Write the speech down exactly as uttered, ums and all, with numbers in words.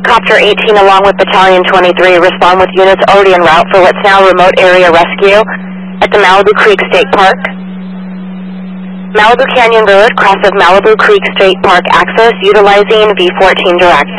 Helicopter eighteen along with Battalion twenty-three respond with units already en route for what's now remote area rescue at the Malibu Creek State Park. Malibu Canyon Road, cross of Malibu Creek State Park access utilizing V fourteen direct.